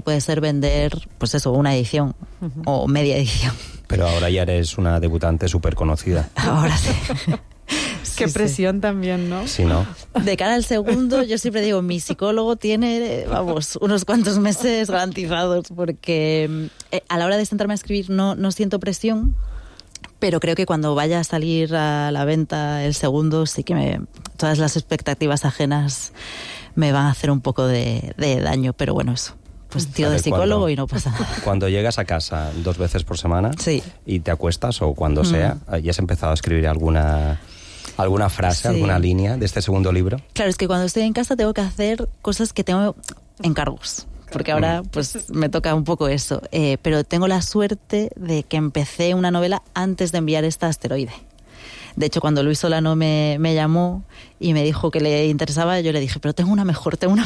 puede ser vender, pues eso, una edición o media edición. Pero ahora ya eres una debutante súper conocida. Ahora sí. Qué presión también, ¿no? Sí, ¿no? De cara al segundo, yo siempre digo, mi psicólogo tiene, vamos, unos cuantos meses garantizados, porque a la hora de sentarme a escribir no siento presión, pero creo que cuando vaya a salir a la venta el segundo, sí que todas las expectativas ajenas me van a hacer un poco de daño, pero bueno, eso. Pues tío de psicólogo y no pasa nada. Cuando llegas a casa 2 veces por semana y te acuestas o cuando sea, ¿ya has empezado a escribir alguna frase, alguna línea de este segundo libro? Claro, es que cuando estoy en casa tengo que hacer cosas que tengo encargos, porque ahora pues me toca un poco eso. Pero tengo la suerte de que empecé una novela antes de enviar esta Asteroide. De hecho, cuando Luis Solano me llamó y me dijo que le interesaba, yo le dije, pero tengo una mejor. Pero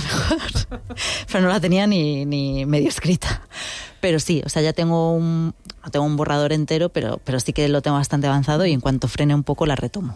no la tenía ni medio escrita. Pero sí, o sea, ya no tengo un borrador entero, pero sí que lo tengo bastante avanzado y en cuanto frene un poco la retomo.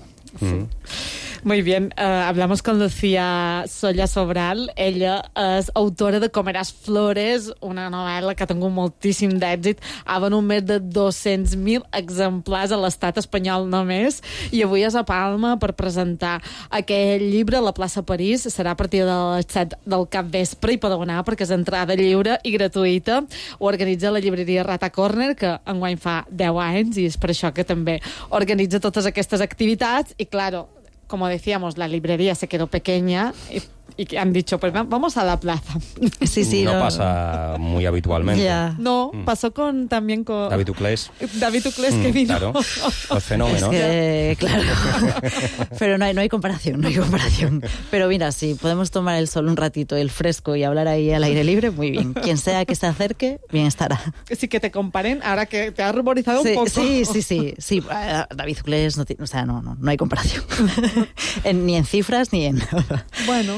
Muy bien, hablamos con Lucía Solla Sobral. Ella és autora de Comeràs Flores, una novel·la que ha tingut moltíssim d'èxit. Ha venut més de 200.000 exemplars a l'estat espanyol només, i avui és a Palma per presentar aquest llibre a la plaça París. Serà a partir de les 7 del capvespre i podeu anar perquè és entrada lliure i gratuïta. Ho organitza la llibreria Rata Corner, que enguany fa 10 anys, i és per això que també organitza totes aquestes activitats. Y claro, como decíamos, la librería se quedó pequeña y han dicho, pues vamos a la plaza. Sí, no pasa muy habitualmente. Yeah. No, pasó también con David Uclés. Que vino. Claro, los fenómenos. Es que, claro. Pero no hay comparación. Pero mira, si podemos tomar el sol un ratito, el fresco y hablar ahí al aire libre, muy bien. Quien sea que se acerque, bien estará. Sí, que te comparen, ahora que te has ruborizado un poco. Sí. David Uclés, no hay comparación. Ni en cifras, ni en nada. Bueno.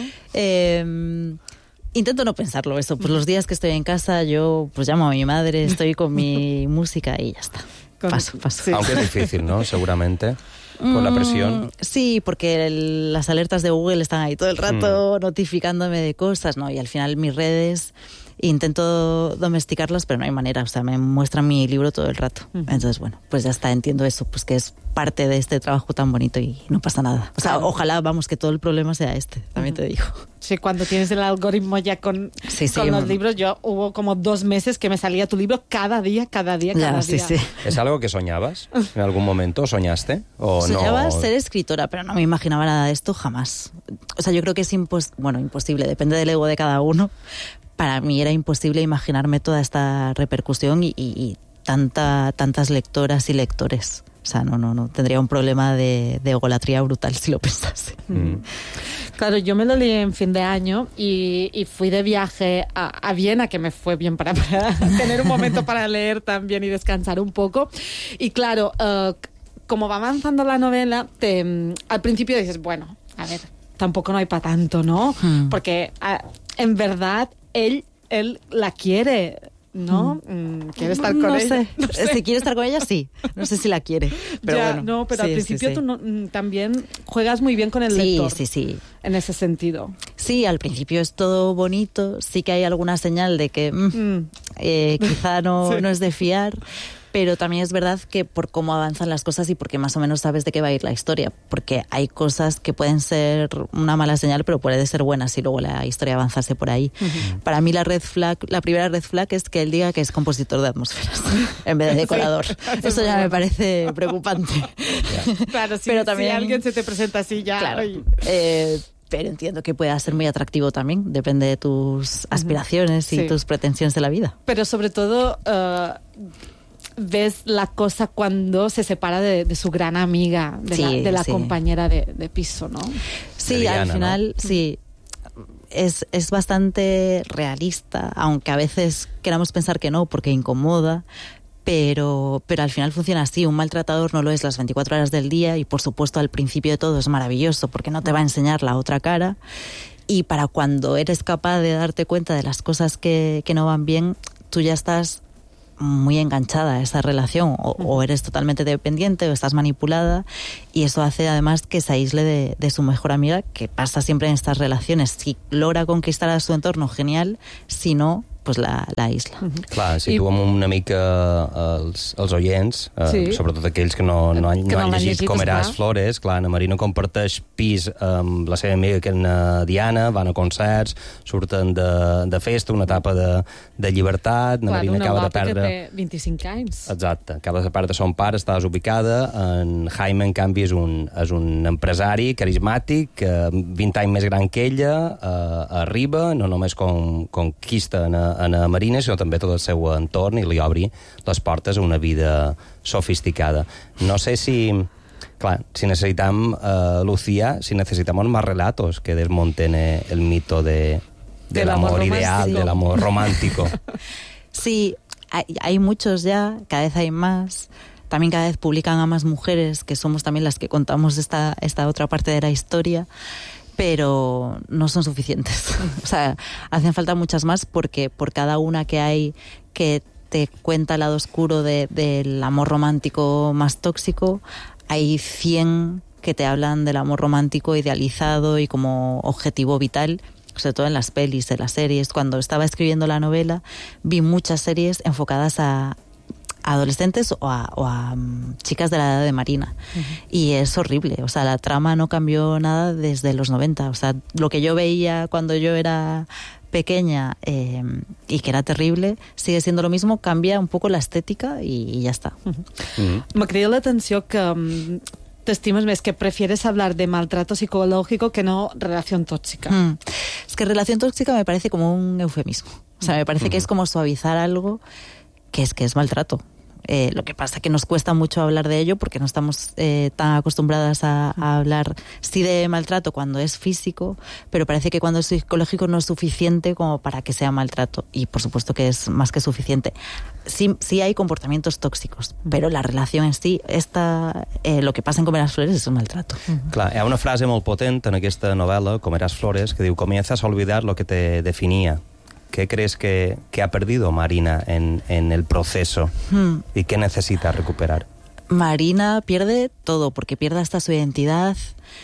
Intento no pensarlo eso. Pues los días que estoy en casa yo pues llamo a mi madre, estoy con mi música y ya está. Paso. Sí. Aunque es difícil, ¿no? Seguramente. Con la presión. Sí, porque las alertas de Google están ahí todo el rato notificándome de cosas, ¿no? Y al final mis redes intento domesticarlas, pero no hay manera. O sea, me muestran mi libro todo el rato. Entonces, bueno, pues ya está, entiendo eso, pues que es parte de este trabajo tan bonito y no pasa nada. O sea, ojalá, vamos, que todo el problema sea este, también te digo. Sí, cuando tienes el algoritmo ya con los libros, yo hubo como 2 meses que me salía tu libro cada día. Sí. ¿Es algo que soñabas? ¿En algún momento soñaste? Soñaba ser escritora, pero no me imaginaba nada de esto jamás. O sea, yo creo que es imposible, depende del ego de cada uno. Para mí era imposible imaginarme toda esta repercusión y tantas lectoras y lectores. O sea, no tendría un problema de egolatría brutal si lo pensase. Claro, yo me lo leí en fin de año y fui de viaje a Viena, que me fue bien para tener un momento para leer también y descansar un poco. Y claro, como va avanzando la novela, al principio dices, bueno, a ver, tampoco no hay para tanto, ¿no? Porque en verdad él la quiere, ¿no? Quiere estar con ella. No sé. Si quiere estar con ella, sí. No sé si la quiere. Pero ya, bueno. No, pero al principio tú también juegas muy bien con el lector. Sí. En ese sentido. Sí, al principio es todo bonito. Sí que hay alguna señal de que quizá no es de fiar. Pero también es verdad que por cómo avanzan las cosas y porque más o menos sabes de qué va a ir la historia. Porque hay cosas que pueden ser una mala señal, pero puede ser buena si luego la historia avanzase por ahí. Para mí la primera red flag es que él diga que es compositor de atmósferas en vez de decorador. Eso ya me parece preocupante. Claro, pero también, si alguien se te presenta así ya... Claro, pero entiendo que pueda ser muy atractivo también. Depende de tus aspiraciones y tus pretensiones de la vida. Pero sobre todo... ves la cosa cuando se separa de su gran amiga, de la compañera de piso, ¿no? Sí, Diana, al final, ¿no? sí. Es bastante realista, aunque a veces queramos pensar que no, porque incomoda, pero al final funciona así. Un maltratador no lo es las 24 horas del día y, por supuesto, al principio de todo es maravilloso porque no te va a enseñar la otra cara. Y para cuando eres capaz de darte cuenta de las cosas que no van bien, tú ya estás muy enganchada a esa relación o eres totalmente dependiente o estás manipulada, y eso hace además que se aísle de su mejor amiga, que pasa siempre en estas relaciones. Si logra conquistar a su entorno, genial; si no, pues la isla. Clar, situem una mica els oients, sobretot aquells que no han llegit Comeràs Flores. Clar, Ana Marina comparteix pis amb la seva amiga, que és Diana, van a concerts, surten de festa, una etapa de llibertat. Ana Marina acaba de perdre... que té 25 anys. Exacte, acaba de perdre son pare, està desubicada. En Jaime, en canvi, és un empresari carismàtic, 20 anys més gran que ella, arriba, no només conquista Ana Marina, sinó també tot el seu entorn, i li obri les portes a una vida sofisticada. No sé si necesitam, Lucía, si necesitamos más relatos que desmonten el mito del amor ideal, del amor romántico. Sí, hay muchos ya, cada vez hay más. También cada vez publican a más mujeres, que somos también las que contamos esta otra parte de la historia, pero no son suficientes. O sea, hacen falta muchas más, porque por cada una que hay que te cuenta el lado oscuro del amor romántico más tóxico, hay 100 que te hablan del amor romántico idealizado y como objetivo vital, sobre todo en las pelis, en las series. Cuando estaba escribiendo la novela, vi muchas series enfocadas a adolescentes o a chicas de la edad de Marina. Uh-huh. Y es horrible. O sea, la trama no cambió nada desde los 90. O sea, lo que yo veía cuando yo era pequeña y que era terrible, sigue siendo lo mismo, cambia un poco la estética y ya está. Uh-huh. Uh-huh. Me crea la atención que t'estimes més, que prefieres hablar de maltrato psicológico que no relación tóxica. Es que relación tóxica me parece como un eufemismo. O sea, me parece que es como suavizar algo que es maltrato. Lo que pasa es que nos cuesta mucho hablar de ello porque no estamos tan acostumbradas a hablar sí de maltrato cuando es físico, pero parece que cuando es psicológico no es suficiente como para que sea maltrato, y por supuesto que es más que suficiente. Sí hay comportamientos tóxicos, pero la relación en sí, lo que pasa en Comeràs Flores és un maltrato. Clar, hi ha una frase molt potent en aquesta novel·la, Comeràs Flores, que diu: comienzas a olvidar lo que te definía. ¿Qué crees que ha perdido Marina en el proceso? ¿Y qué necesita recuperar? Marina pierde todo, porque pierde hasta su identidad,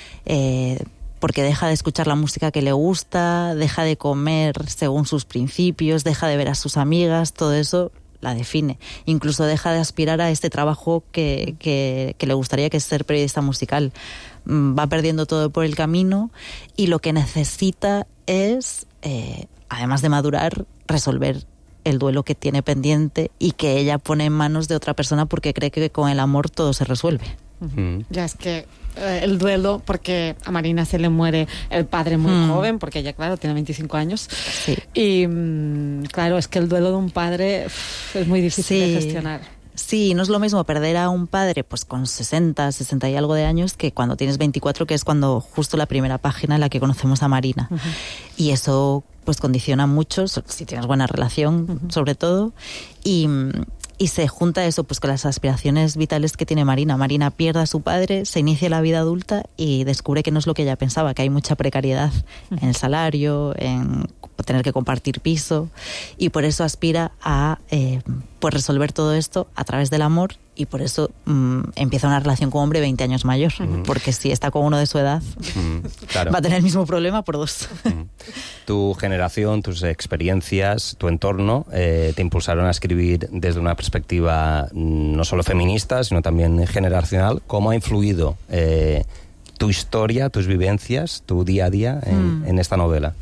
porque deja de escuchar la música que le gusta, deja de comer según sus principios, deja de ver a sus amigas, todo eso la define. Incluso deja de aspirar a este trabajo que le gustaría, que es ser periodista musical. Va perdiendo todo por el camino, y lo que necesita es... además de madurar, resolver el duelo que tiene pendiente y que ella pone en manos de otra persona porque cree que con el amor todo se resuelve. Ya es que el duelo, porque a Marina se le muere el padre muy joven, porque ella, claro, tiene 25 años. Sí. Y, claro, es que el duelo de un padre es muy difícil de gestionar. Sí, no es lo mismo perder a un padre pues con 60 y algo de años que cuando tienes 24, que es cuando justo la primera página en la que conocemos a Marina. Uh-huh. Y eso pues condiciona mucho, si tienes buena relación, sobre todo, y se junta eso pues con las aspiraciones vitales que tiene Marina. Marina pierde a su padre, se inicia la vida adulta y descubre que no es lo que ella pensaba, que hay mucha precariedad en el salario, en tener que compartir piso, y por eso aspira a pues resolver todo esto a través del amor, y por eso empieza una relación con un hombre 20 años mayor, porque si está con uno de su edad, claro, va a tener el mismo problema por dos. Tu generación, tus experiencias, tu entorno te impulsaron a escribir desde una perspectiva no solo feminista, sino también generacional. ¿Cómo ha influido tu historia, tus vivencias, tu día a día en esta novela?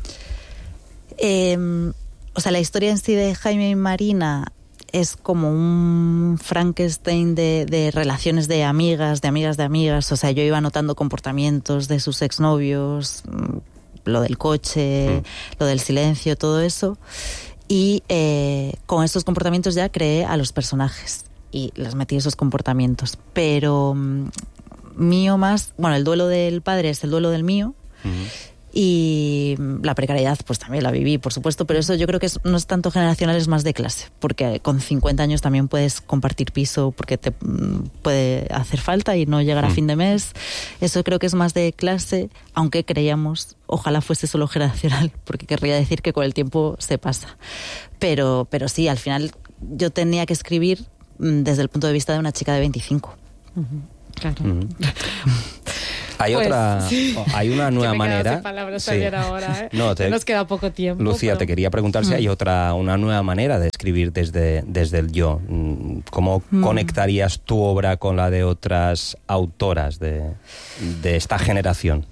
O sea, la historia en sí de Jaime y Marina es como un Frankenstein de relaciones de amigas. O sea, yo iba notando comportamientos de sus exnovios, lo del coche, lo del silencio, todo eso. Y con estos comportamientos ya creé a los personajes y les metí esos comportamientos. Pero mío más... Bueno, el duelo del padre es el duelo del mío. Y la precariedad pues también la viví, por supuesto, pero eso yo creo que no es tanto generacional, es más de clase, porque con 50 años también puedes compartir piso porque te puede hacer falta y no llegar a fin de mes. Eso creo que es más de clase, aunque creíamos, ojalá fuese solo generacional, porque querría decir que con el tiempo se pasa. Pero sí, al final yo tenía que escribir desde el punto de vista de una chica de 25. Claro. Hay una nueva manera. Sin palabras también ahora, ¿eh? No, nos queda poco tiempo. Lucía, pero... te quería preguntar si hay una nueva manera de escribir desde el yo. ¿Cómo conectarías tu obra con la de otras autoras de esta generación?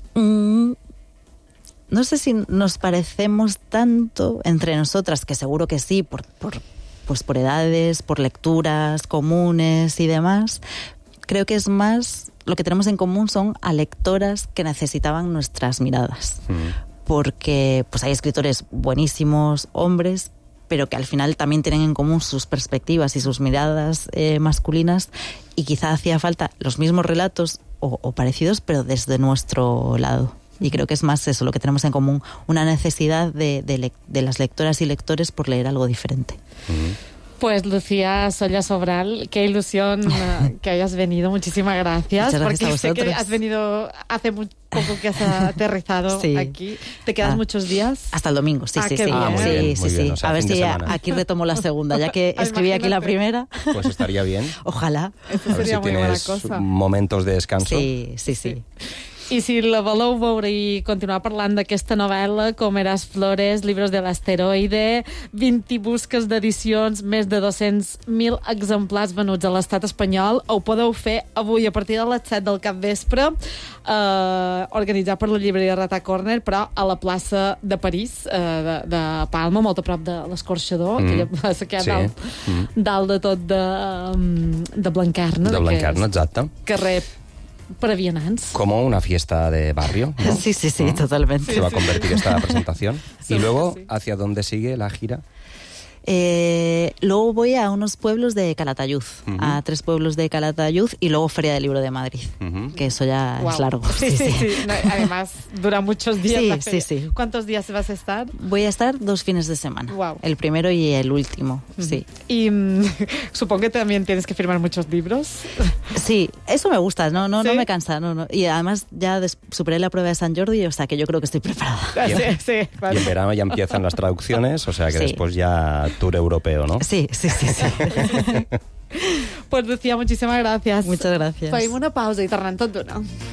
No sé si nos parecemos tanto entre nosotras, que seguro que sí, por edades, por lecturas comunes y demás. Creo que es más, lo que tenemos en común son a lectoras que necesitaban nuestras miradas. Porque pues hay escritores buenísimos, hombres, pero que al final también tienen en común sus perspectivas y sus miradas masculinas, y quizá hacía falta los mismos relatos o parecidos, pero desde nuestro lado. Y creo que es más eso lo que tenemos en común, una necesidad de las lectoras y lectores por leer algo diferente. Pues Lucía Solla Sobral, qué ilusión que hayas venido. Muchísimas gracias. Muchas gracias porque a sé que vosotros. has venido hace muy poco que has aterrizado Sí. aquí. ¿Te quedas muchos días? Hasta el domingo, sí. Qué bien. Muy bien, muy bien. O sea, A ver fin de si semana. aquí retomo la segunda, ya que escribí aquí la Imagínate. primera. Pues estaría bien. Ojalá. Eso A ver sería si muy buena tienes cosa. momentos de descanso. Sí. I si la voleu veure i continuar parlant d'aquesta novel·la, Com eras Flores, Libros de l'asteroide, 20 busques d'edicions, més de 200.000 exemplars venuts a l'estat espanyol, ho podeu fer avui a partir de les 7 del capvespre, organitzat per la llibreria Rata Corner, però a la plaça de París, de Palma, molt a prop de l'Escorxador, aquella plaça que hi ha dalt de tot de Blanquerna. De Blanquerna, exacte. Carrer per a vianants. Como una fiesta de barrio, ¿no? Sí, totalmente. Se va a convertir esta presentación. Y Seguro luego, que sí. ¿hacia dónde sigue la gira? Luego voy a unos pueblos de Calatayud, a 3 pueblos de Calatayud, y luego Feria del Libro de Madrid, que eso ya Wow. es largo. Sí. No, además, dura muchos días. Sí, la feria. sí. ¿Cuántos días vas a estar? Voy a estar 2 fines de semana, Wow. el primero y el último, sí. Y supongo que también tienes que firmar muchos libros. Sí, eso me gusta, no ¿Sí? me cansa, no. Y además ya superé la prueba de San Jordi, o sea que yo creo que estoy preparada. Sí, Y vale. en verano ya empiezan las traducciones, o sea que Sí. después ya tour europeo, ¿no? Sí. Pues Lucía, muchísimas gracias. Muchas gracias. Fem una pausa i tornem tot d'una.